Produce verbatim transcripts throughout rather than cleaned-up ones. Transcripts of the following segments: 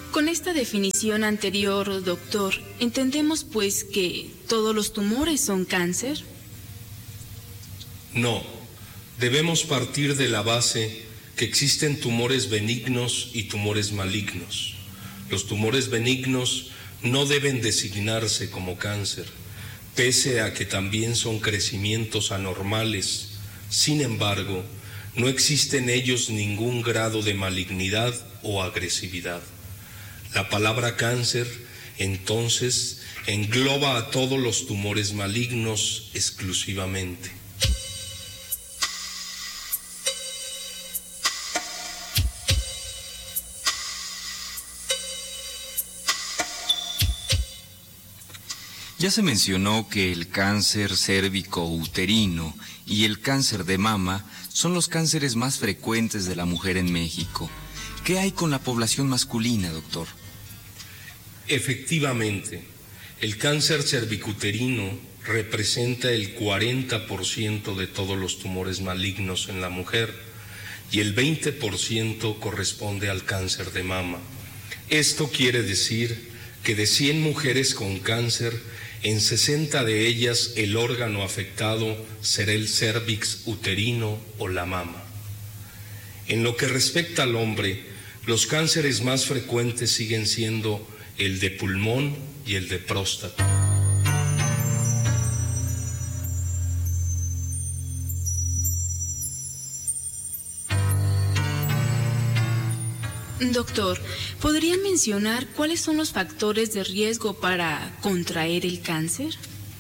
Con esta definición anterior, doctor, ¿entendemos pues que todos los tumores son cáncer? No, debemos partir de la base que existen tumores benignos y tumores malignos. Los tumores benignos no deben designarse como cáncer, pese a que también son crecimientos anormales. Sin embargo, no existe en ellos ningún grado de malignidad o agresividad. La palabra cáncer, entonces, engloba a todos los tumores malignos exclusivamente. Ya se mencionó que el cáncer cérvico-uterino y el cáncer de mama son los cánceres más frecuentes de la mujer en México. ¿Qué hay con la población masculina, doctor? Efectivamente, el cáncer cervicuterino representa el cuarenta por ciento de todos los tumores malignos en la mujer y el veinte por ciento corresponde al cáncer de mama. Esto quiere decir que de cien mujeres con cáncer, en sesenta de ellas el órgano afectado será el cérvix uterino o la mama. En lo que respecta al hombre, los cánceres más frecuentes siguen siendo el de pulmón y el de próstata. Doctor, ¿podría mencionar cuáles son los factores de riesgo para contraer el cáncer?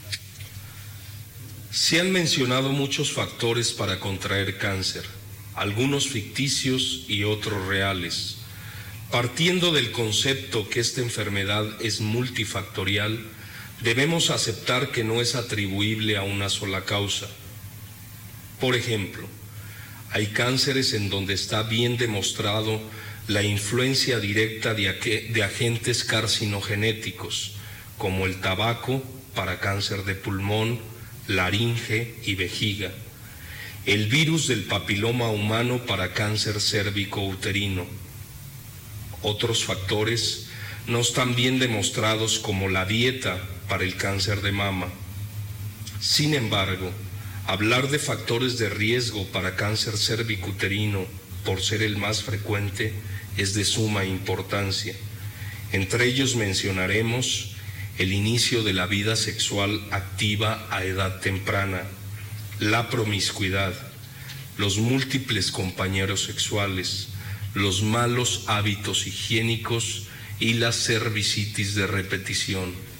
Se han mencionado muchos factores para contraer cáncer, algunos ficticios y otros reales. Partiendo del concepto que esta enfermedad es multifactorial, debemos aceptar que no es atribuible a una sola causa. Por ejemplo, hay cánceres en donde está bien demostrado la influencia directa de, de agentes carcinogenéticos, como el tabaco para cáncer de pulmón, laringe y vejiga, el virus del papiloma humano para cáncer cérvico-uterino. Otros factores no están bien demostrados, como la dieta para el cáncer de mama. Sin embargo, hablar de factores de riesgo para cáncer cérvico-uterino, por ser el más frecuente, es de suma importancia. Entre ellos mencionaremos el inicio de la vida sexual activa a edad temprana, la promiscuidad, los múltiples compañeros sexuales, los malos hábitos higiénicos y la cervicitis de repetición.